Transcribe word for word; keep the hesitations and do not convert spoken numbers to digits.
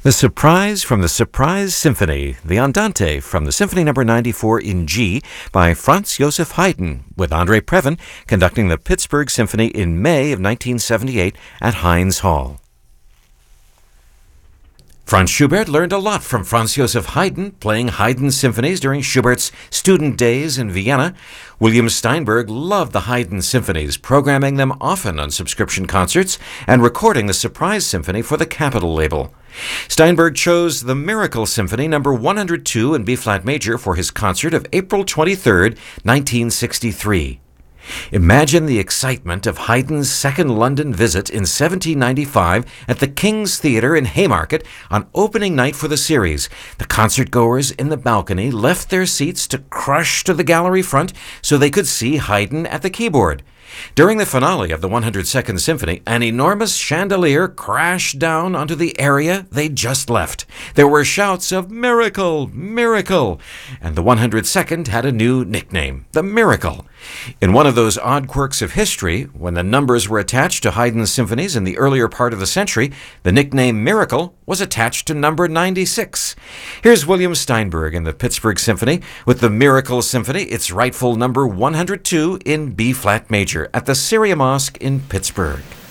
The Surprise from the Surprise Symphony, the Andante from the Symphony number ninety-four in G by Franz Joseph Haydn, with Andre Previn conducting the Pittsburgh Symphony in May of nineteen seventy-eight at Heinz Hall. Franz Schubert learned a lot from Franz Joseph Haydn, playing Haydn's symphonies during Schubert's student days in Vienna. William Steinberg loved the Haydn symphonies, programming them often on subscription concerts and recording the Surprise Symphony for the Capitol label. Steinberg chose the Miracle Symphony number one hundred two in B-flat major for his concert of April twenty-third, nineteen sixty-three. Imagine the excitement of Haydn's second London visit in seventeen ninety-five at the King's Theatre in Haymarket on opening night for the series. The concertgoers in the balcony left their seats to crush to the gallery front so they could see Haydn at the keyboard. During the finale of the one hundred second Symphony, an enormous chandelier crashed down onto the area they'd just left. There were shouts of "Miracle! Miracle!" and the one hundred second had a new nickname, the Miracle. In one of those odd quirks of history, when the numbers were attached to Haydn's symphonies in the earlier part of the century, the nickname Miracle was attached to number ninety-six. Here's William Steinberg in the Pittsburgh Symphony with the Miracle Symphony, its rightful number one hundred two in B-flat major at the Syria Mosque in Pittsburgh.